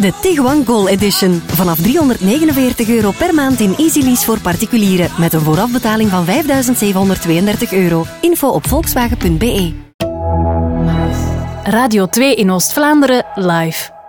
De Tiguan Goal Edition. Vanaf €349 per maand in EasyLease voor particulieren. Met een voorafbetaling van €5.732. Info op volkswagen.be. Radio 2 in Oost-Vlaanderen live.